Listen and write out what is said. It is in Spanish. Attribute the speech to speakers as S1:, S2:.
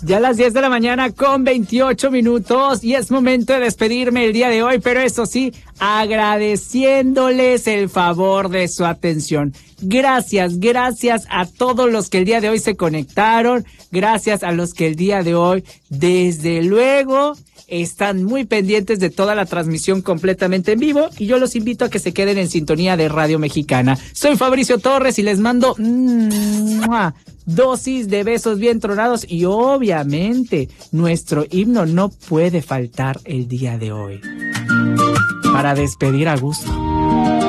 S1: Ya a las 10 de la mañana con 28 minutos y es momento de despedirme el día de hoy, pero eso sí, agradeciéndoles el favor de su atención. Gracias a todos los que el día de hoy se conectaron, gracias a los que el día de hoy, desde luego, están muy pendientes de toda la transmisión completamente en vivo y yo los invito a que se queden en sintonía de Radio Mexicana. Soy Fabricio Torres y les mando dosis de besos bien tronados y obviamente nuestro himno no puede faltar el día de hoy para despedir a gusto.